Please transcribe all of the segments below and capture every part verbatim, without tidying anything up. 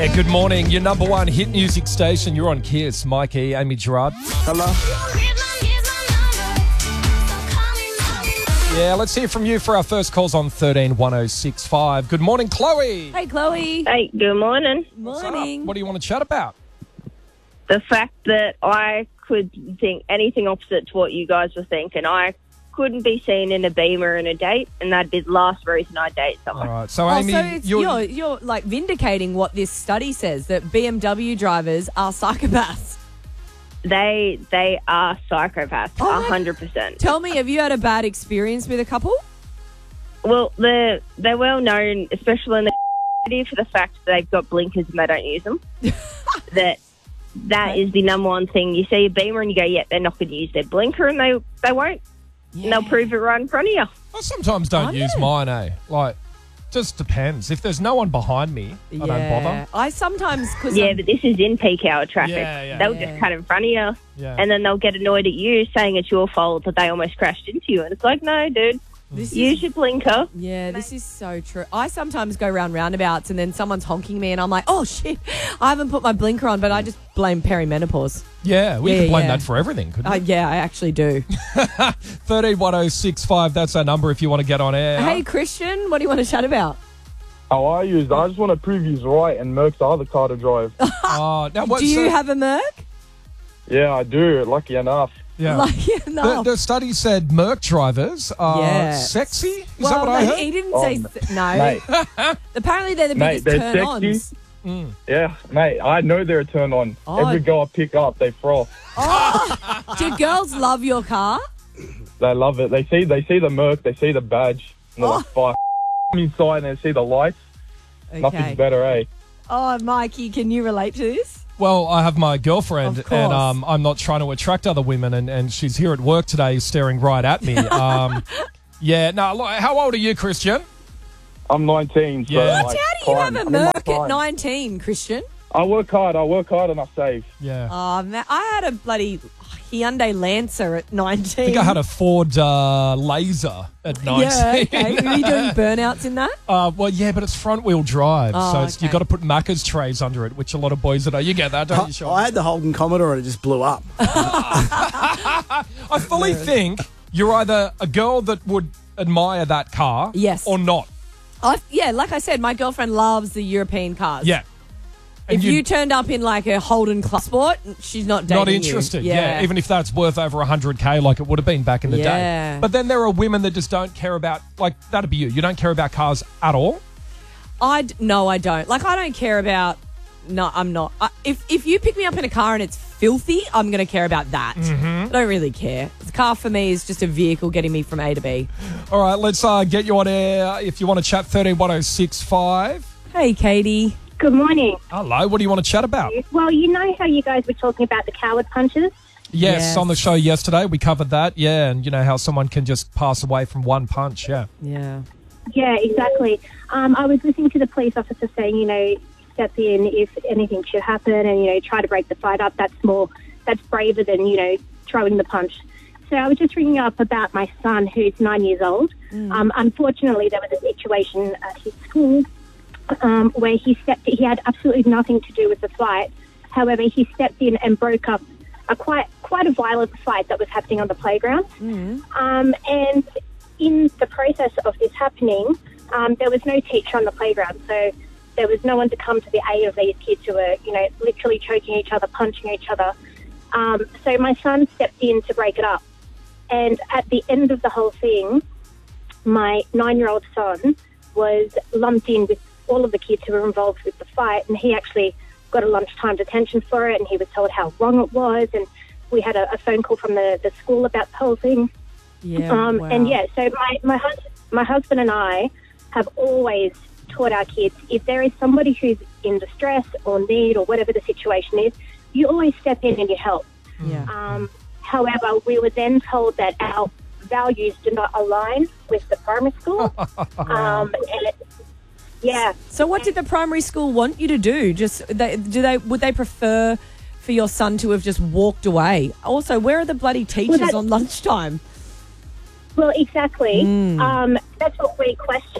Yeah, good morning. Your number one hit music station. You're on Kiss. Mikey, Amy Gerard. Hello. Yeah, let's hear from you for our first calls on thirteen one oh six five. Good morning, Chloe. Hey, Chloe. Hey, good morning. Morning. What do you want to chat about? The fact that I could think anything opposite to what you guys were thinking. I couldn't be seen in a Beamer in a date, and that'd be the last reason I'd date someone. All right. So, Oh, Amy, so it's, you're, you're, you're like vindicating what this study says, that B M W drivers are psychopaths. They they are psychopaths, Oh, a my- hundred percent. Tell me, have you had a bad experience with a couple? Well, they're they're well known, especially in the city, for the fact that they've got blinkers and they don't use them. that that is the number one thing. You see a Beamer and you go, yeah, they're not going to use their blinker, and they they won't. Yeah. And they'll prove it right in front of you. I sometimes don't I use know. mine, eh? Like, just depends. If there's no one behind me, I don't bother. I sometimes, because Yeah, but this is in peak hour traffic. Yeah, yeah. They'll Yeah. just cut in front of you, Yeah. and then they'll get annoyed at you, saying it's your fault that they almost crashed into you. And it's like, no, dude, this use is, your blinker. yeah, this is so true. I sometimes go around roundabouts and then someone's honking me and I'm like, oh shit, I haven't put my blinker on, but I just blame perimenopause. Yeah, we Yeah, can blame yeah. that for everything, couldn't Uh, we? yeah, I actually do. thirteen one oh six five, that's our number if you want to get on air. Hey, Christian, what do you want to chat about? How are you? I just want to prove he's right and Merc's the other car to drive. Oh, now what, do you so- have a Merc? Yeah, I do. Lucky enough. Yeah. Like, yeah, no. The, the study said Merc drivers are Yeah. sexy. Is well, that what I they- heard? he didn't Oh, say m- s- no. Mate, Apparently, they're the Mate, biggest they're turn-ons. sexy. Mm. yeah, mate, I know they're a turn on. Oh. Every girl I pick up, they froth. Oh, do girls love your car? They love it. They see they see the Merc, they see the badge, and they're Oh. like, fuck. Inside and they see the lights. Nothing's Okay. better, eh? Oh, Mikey, can you relate to this? Well, I have my girlfriend, Of course. and um, I'm not trying to attract other women, and, and she's here at work today staring right at me. Um, yeah, no, look, how old are you, Christian? I'm nineteen, so Yeah. like, How do you prime. have a I'm in my Merc at prime. nineteen, Christian? I work hard, I work hard and I save. Yeah. Oh, man, I had a bloody Hyundai Lancer at nineteen. I think I had a Ford uh, Laser at nineteen. Yeah, okay. Were you doing burnouts in that? Uh, well, yeah, but it's front wheel drive, Oh, so it's, okay. you've got to put Macca's trays under it, which a lot of boys that know. You get that, don't you, Sean? I had the Holden Commodore and it just blew up. I fully think you're either a girl that would admire that car, Yes. or not. I, yeah, like I said, my girlfriend loves the European cars. Yeah. And If you'd- you turned up in like a Holden Club Sport, she's not dating not you. interested, yeah. Even if that's worth over one hundred K like it would have been back in the day. Yeah. But then there are women that just don't care about, like, that'd be you. You don't care about cars at all? I no, I don't. Like, I don't care about. No, I'm not. I, if if you pick me up in a car and it's filthy, I'm going to care about that. Mm-hmm. I don't really care. The car for me is just a vehicle getting me from A to B. All right, let's uh, get you on air. If you want to chat, thirteen one oh six five. Hey, Katie. Good morning. Hello, what do you want to chat about? Well, you know how you guys were talking about the coward punches? Yes, Yes. on the show yesterday, we covered that. Yeah, and you know how someone can just pass away from one punch. Yeah. Yeah. Yeah, exactly. Um, I was listening to the police officer saying, you know, step in if anything should happen and, you know, try to break the fight up. That's more, that's braver than, you know, throwing the punch. So I was just ringing up about my son who's nine years old. Um, unfortunately, there was a situation at his school um, where he stepped, he had absolutely nothing to do with the fight. However, he stepped in and broke up a quite, quite a violent fight that was happening on the playground. Um, and in the process of this happening, um, there was no teacher on the playground, so there was no one to come to the aid of these kids who were, you know, literally choking each other, punching each other. Um, so my son stepped in to break it up. And at the end of the whole thing, my nine-year-old son was lumped in with all of the kids who were involved with the fight, and he actually got a lunchtime detention for it, and he was told how wrong it was, and we had a, a phone call from the, the school about the whole thing. Yeah. Um, wow. And yeah, so my my, hus- my husband and I have always taught our kids, if there is somebody who's in distress or need or whatever the situation is, you always step in and you help. Yeah. Um, however, we were then told that our values do not align with the primary school. um, and it, yeah. So what did the primary school want you to do? Just they, do they would they prefer for your son to have just walked away? Also, where are the bloody teachers that- on lunchtime? Well, exactly. Um, that's what we questioned.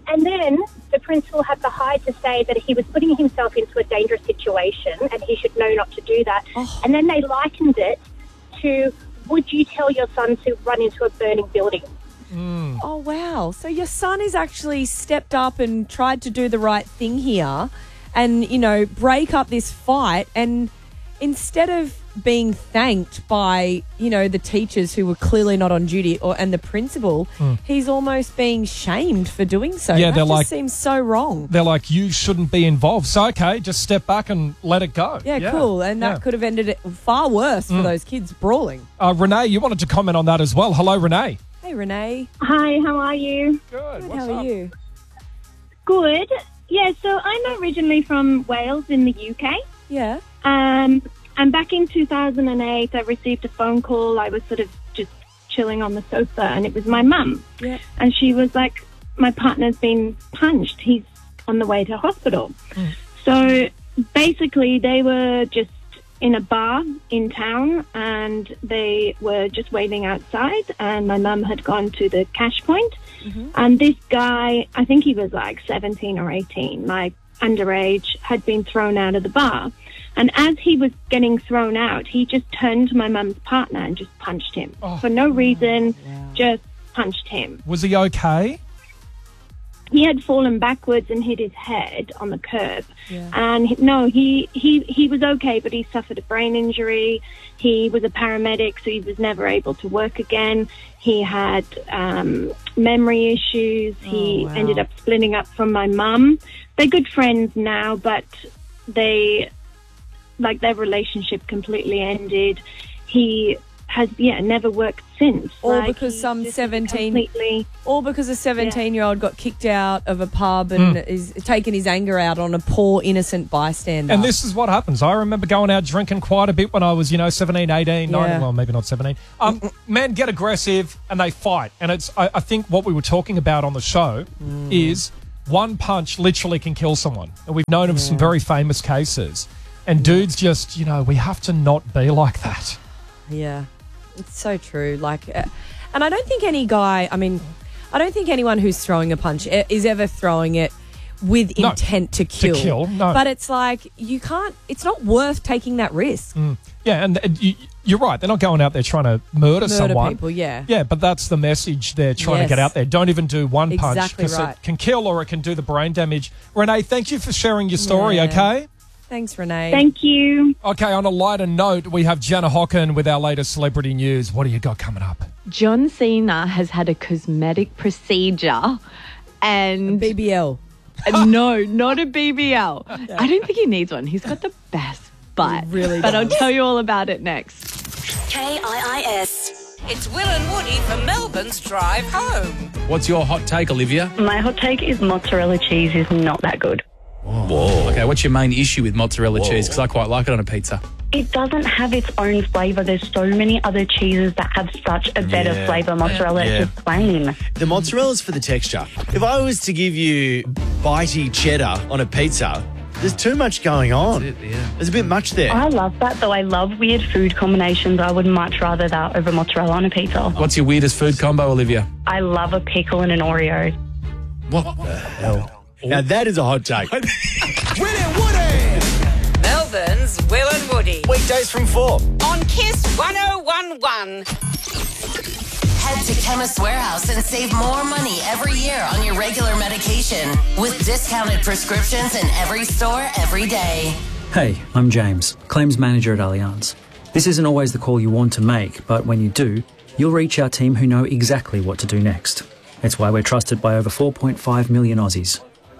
And then the principal had the hide to say that he was putting himself into a dangerous situation and he should know not to do that. Oh. And then they likened it to, would you tell your son to run into a burning building? Oh, wow. So your son has actually stepped up and tried to do the right thing here and, you know, break up this fight. And instead of being thanked by, you know, the teachers who were clearly not on duty or and the principal, mm. he's almost being shamed for doing so. Yeah, that they're just like, seems so wrong. They're like, you shouldn't be involved. So, okay, just step back and let it go. Yeah, yeah. cool. And that yeah. could have ended it far worse for mm. those kids brawling. Uh, Renee, you wanted to comment on that as well. Hello, Renee. Hey, Renee. Hi, how are you? Good. Good. What's how up? are you? Good. Yeah, so I'm originally from Wales in the U K. Yeah. Um, and back in two thousand eight, I received a phone call. I was sort of just chilling on the sofa, and it was my mum. Yeah. And she was like, my partner's been punched. He's on the way to hospital. Mm. So basically, they were just in a bar in town, and they were just waiting outside, and my mum had gone to the cash point. Mm-hmm. And this guy, I think he was like seventeen or eighteen, like underage, had been thrown out of the bar. And as he was getting thrown out, he just turned to my mum's partner and just punched him. Oh. For no reason, wow. just punched him. Was he okay? He had fallen backwards and hit his head on the curb. Yeah. And he, no, he, he, he was okay, but he suffered a brain injury. He was a paramedic, so he was never able to work again. He had um, memory issues. Oh, he wow. ended up splitting up from my mum. They're good friends now, but they, like, their relationship completely ended. He has, yeah, never worked since. All like, because some seventeen, completely, all because a seventeen-year-old yeah. got kicked out of a pub and mm. is taking his anger out on a poor, innocent bystander. And this is what happens. I remember going out drinking quite a bit when I was, you know, seventeen, eighteen, yeah. nineteen, well, maybe not seventeen. Um, men get aggressive and they fight. And it's, I, I think what we were talking about on the show mm. is one punch literally can kill someone. And we've known of yeah. some very famous cases. And yeah. dudes just, you know, we have to not be like that. Yeah. It's so true. Like, uh, and I don't think any guy, I mean, I don't think anyone who's throwing a punch is ever throwing it with no, intent to kill. To kill, no. But it's like, you can't, it's not worth taking that risk. Mm. Yeah, and, and you, you're right. They're not going out there trying to murder, murder someone. people, yeah. Yeah, but that's the message they're trying yes. to get out there. Don't even do one punch exactly because right. it can kill or it can do the brain damage. Renee, thank you for sharing your story, yeah. okay? Thanks, Renee. Thank you. Okay, on a lighter note, we have Jenna Hocken with our latest celebrity news. What do you got coming up? John Cena has had a cosmetic procedure and... A B B L. No, not a B B L. Yeah. I don't think he needs one. He's got the best butt. He really But does. I'll tell you all about it next. K I I S. It's Will and Woody for Melbourne's Drive Home. What's your hot take, Olivia? My hot take is mozzarella cheese is not that good. Whoa. Whoa. Okay, what's your main issue with mozzarella Whoa. cheese? Because I quite like it on a pizza. It doesn't have its own flavour. There's so many other cheeses that have such a better yeah. flavour. Mozzarella yeah. is just plain. The mozzarella's for the texture. If I was to give you bitey cheddar on a pizza, there's too much going on. It, yeah. There's a bit much there. I love that, though. I love weird food combinations. I would much rather that over mozzarella on a pizza. What's your weirdest food combo, Olivia? I love a pickle and an Oreo. What the hell? Now that is a hot take. Will and Woody. Melbourne's Will and Woody. Weekdays from four. On Kiss one oh one one. Head to Chemist Warehouse and save more money every year on your regular medication with discounted prescriptions in every store every day. Hey, I'm James, claims manager at Allianz. This isn't always the call you want to make, but when you do, you'll reach our team who know exactly what to do next. It's why we're trusted by over four point five million Aussies.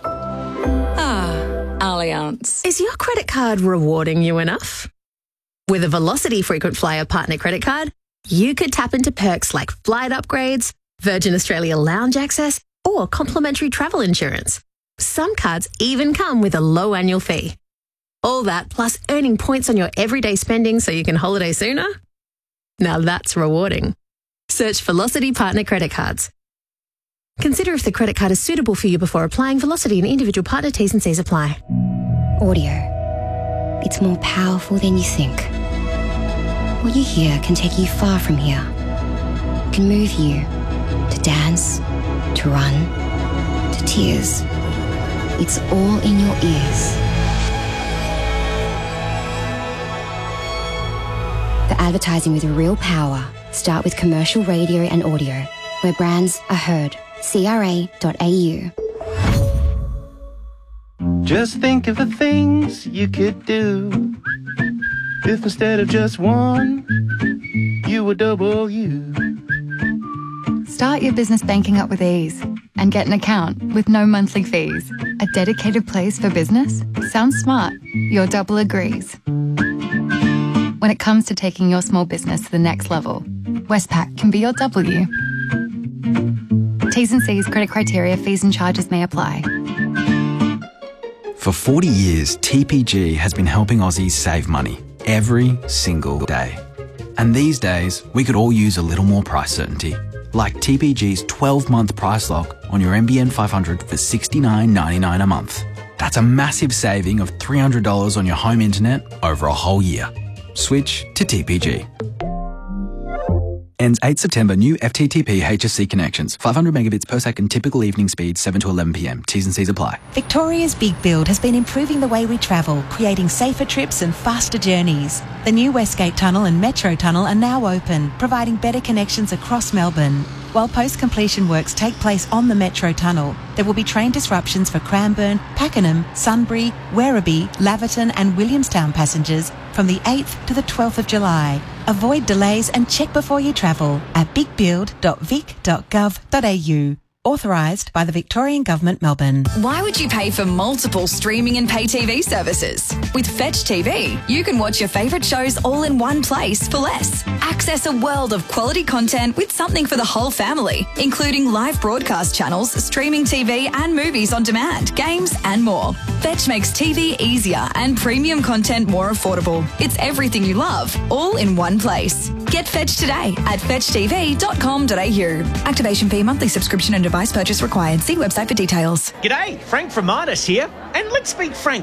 Allianz. Is your credit card rewarding you enough? With a Velocity Frequent Flyer Partner Credit Card, you could tap into perks like flight upgrades, Virgin Australia lounge access, or complimentary travel insurance. Some cards even come with a low annual fee. All that plus earning points on your everyday spending so you can holiday sooner? Now that's rewarding. Search Velocity Partner Credit Cards. Consider if the credit card is suitable for you before applying. Velocity and individual partner T's and C's apply. Audio. It's more powerful than you think. What you hear can take you far from here. It can move you to dance, to run, to to tears. It's all in your ears. For advertising with real power, start with commercial radio and audio, where brands are heard. C R A dot A U. Just think of the things you could do if instead of just one, you were double you. Start your business banking up with ease and get an account with no monthly fees. A dedicated place for business? Sounds smart. Your double agrees. When it comes to taking your small business to the next level, Westpac can be your W. T's and C's, credit criteria, fees and charges may apply. For forty years, T P G has been helping Aussies save money every single day. And these days, we could all use a little more price certainty, like T P G's twelve-month price lock on your N B N five hundred for sixty-nine ninety-nine a month. That's a massive saving of three hundred dollars on your home internet over a whole year. Switch to T P G. Ends eighth September. New F T T P H S C connections. five hundred megabits per second typical evening speed, seven to eleven p m. T's and C's apply. Victoria's Big Build has been improving the way we travel, creating safer trips and faster journeys. The new Westgate Tunnel and Metro Tunnel are now open, providing better connections across Melbourne. While post-completion works take place on the Metro Tunnel, there will be train disruptions for Cranbourne, Pakenham, Sunbury, Werribee, Laverton and Williamstown passengers from the eighth to the twelfth of July. Avoid delays and check before you travel at big build dot vic dot gov dot a u. Authorised by the Victorian Government, Melbourne. Why would you pay for multiple streaming and pay T V services? With Fetch T V, you can watch your favourite shows all in one place for less. Access a world of quality content with something for the whole family, including live broadcast channels, streaming T V and movies on demand, games and more. Fetch makes T V easier and premium content more affordable. It's everything you love, all in one place. Get Fetch today at fetch t v dot com dot a u. Activation fee, monthly subscription and device purchase required. See website for details. G'day, Frank from Midas here. And let's be frank,